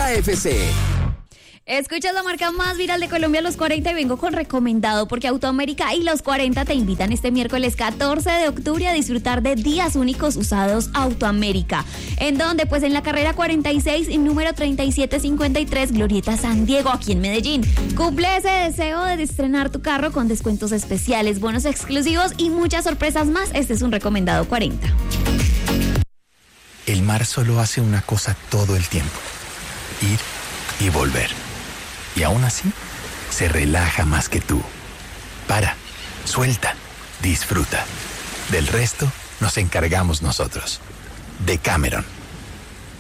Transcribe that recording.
KFC. Escuchas la marca más viral de Colombia, Los 40, y vengo con recomendado porque Autoamérica y Los 40 te invitan este miércoles 14 de octubre a disfrutar de días únicos usados Autoamérica. ¿En dónde? Pues en la carrera 46 y número 3753, Glorieta San Diego, aquí en Medellín. Cumple ese deseo de estrenar tu carro con descuentos especiales, bonos exclusivos y muchas sorpresas más. Este es un recomendado 40. El mar solo hace una cosa todo el tiempo: ir y volver. Y aún así, se relaja más que tú. Para, suelta, disfruta. Del resto, nos encargamos nosotros. Decameron.